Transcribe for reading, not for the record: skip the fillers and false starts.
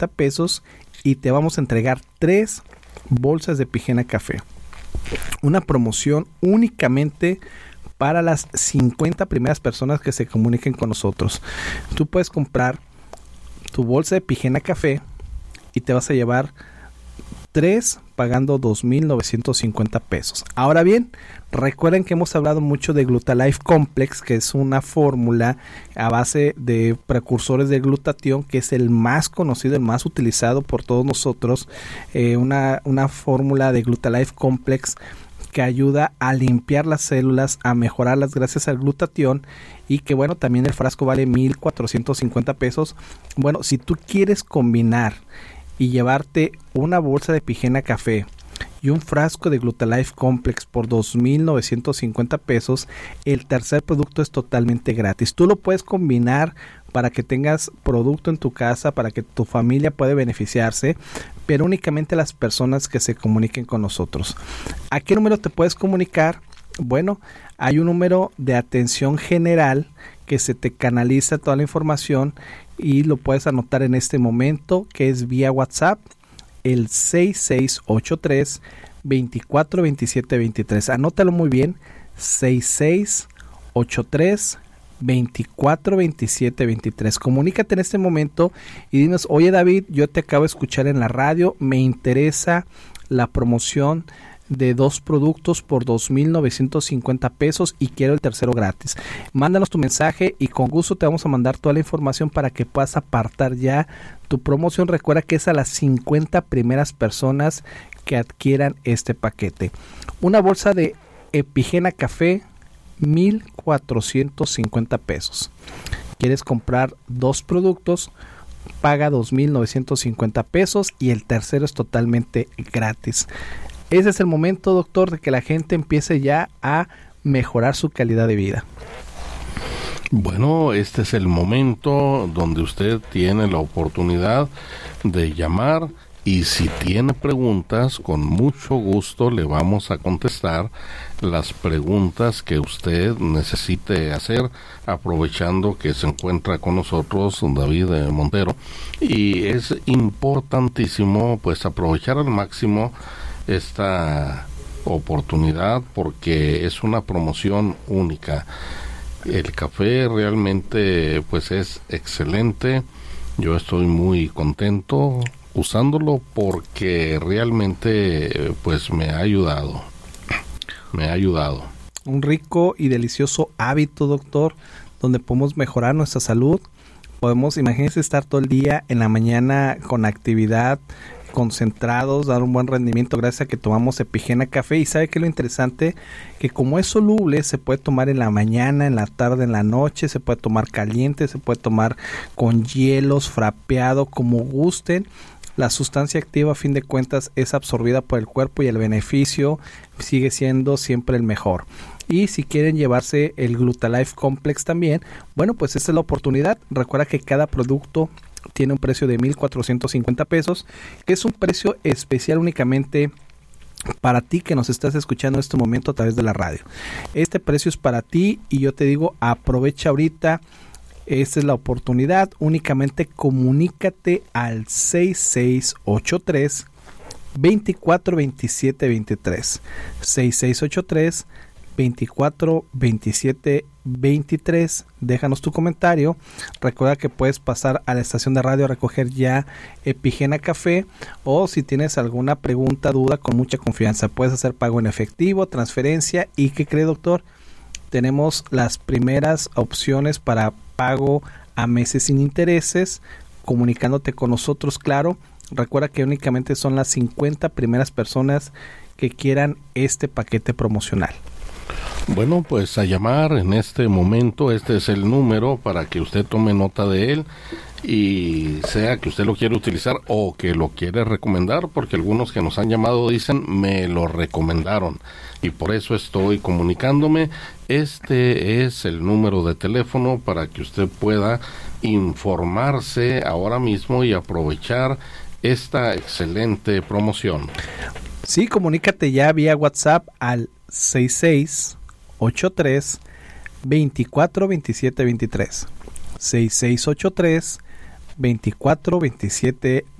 50 pesos y te vamos a entregar 3 bolsas de Pigena Café. Una promoción únicamente para las 50 primeras personas que se comuniquen con nosotros. Tú puedes comprar tu bolsa de Pigena Café y te vas a llevar 3 pagando 2,950 pesos. Ahora bien, recuerden que hemos hablado mucho de Glutalife Complex, que es una fórmula a base de precursores de glutatión, que es el más conocido, el más utilizado por todos nosotros. Una fórmula de Glutalife Complex que ayuda a limpiar las células, a mejorarlas gracias al glutatión, y que bueno, también el frasco vale 1,450 pesos. Bueno, si tú quieres combinar y llevarte una bolsa de Pigena Café y un frasco de Glutalife Complex por 2,950 pesos, el tercer producto es totalmente gratis. Tú lo puedes combinar para que tengas producto en tu casa, para que tu familia pueda beneficiarse, pero únicamente las personas que se comuniquen con nosotros. ¿A qué número te puedes comunicar? Bueno, hay un número de atención general que se te canaliza toda la información y lo puedes anotar en este momento, que es vía WhatsApp, el 6683 242723. Anótalo muy bien, 6683 242723. Comunícate en este momento y dinos: oye David, yo te acabo de escuchar en la radio, me interesa la promoción de 2 productos por 2,950 pesos y quiero el tercero gratis. Mándanos tu mensaje y con gusto te vamos a mandar toda la información para que puedas apartar ya tu promoción. Recuerda que es a las 50 primeras personas que adquieran este paquete. Una bolsa de Pigena Café, 1,450 pesos. ¿Quieres comprar 2 productos? Paga 2,950 pesos y el tercero es totalmente gratis. Ese es el momento, doctor, de que la gente empiece ya a mejorar su calidad de vida. Bueno, este es el momento donde usted tiene la oportunidad de llamar, y si tiene preguntas, con mucho gusto le vamos a contestar las preguntas que usted necesite hacer, aprovechando que se encuentra con nosotros David Montero. Y es importantísimo pues aprovechar al máximo esta oportunidad, porque es una promoción única. El café realmente pues es excelente. Yo estoy muy contento usándolo porque realmente pues me ha ayudado. Un rico y delicioso hábito, doctor, donde podemos mejorar nuestra salud. Podemos, imagínense, estar todo el día en la mañana con actividad, concentrados, dar un buen rendimiento gracias a que tomamos Pigena Café. Y sabe que lo interesante, que como es soluble, se puede tomar en la mañana, en la tarde, en la noche, se puede tomar caliente, se puede tomar con hielos, frapeado, como gusten. La sustancia activa, a fin de cuentas, es absorbida por el cuerpo y el beneficio sigue siendo siempre el mejor. Y si quieren llevarse el Glutalife Complex también, bueno, pues esta es la oportunidad. Recuerda que cada producto tiene un precio de 1,450 pesos, que es un precio especial únicamente para ti que nos estás escuchando en este momento a través de la radio. Este precio es para ti y yo te digo, aprovecha ahorita. Esta es la oportunidad. Únicamente comunícate al 6683 242723, 6683 242723. Déjanos tu comentario. Recuerda que puedes pasar a la estación de radio a recoger ya Pigena Café, o si tienes alguna pregunta, duda, con mucha confianza puedes hacer pago en efectivo, transferencia. ¿Y qué cree, doctor? Tenemos las primeras opciones para pago a meses sin intereses, comunicándote con nosotros, claro. Recuerda que únicamente son las 50 primeras personas que quieran este paquete promocional. Bueno, pues a llamar en este momento. Este es el número para que usted tome nota de él, y sea que usted lo quiere utilizar o que lo quiere recomendar, porque algunos que nos han llamado dicen me lo recomendaron y por eso estoy comunicándome. Este es el número de teléfono para que usted pueda informarse ahora mismo y aprovechar esta excelente promoción. Sí, comunícate ya vía WhatsApp al 6683 242723, 6683 24 27